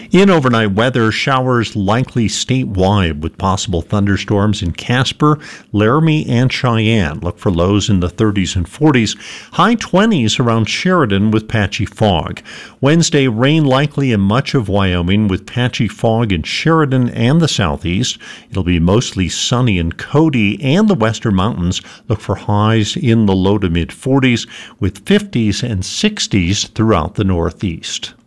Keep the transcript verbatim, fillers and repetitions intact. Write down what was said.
In overnight weather, showers likely statewide with possible thunderstorms in Casper, Laramie, and Cheyenne. Look for lows in the thirties and forties. High twenties around Sheridan with patchy fog. Wednesday, rain likely in much of Wyoming with patchy fog in Sheridan and the southeast. It'll be mostly sunny in Cody and the western mountains. Look for highs in the low to mid forties with fifties and sixties throughout the northeast.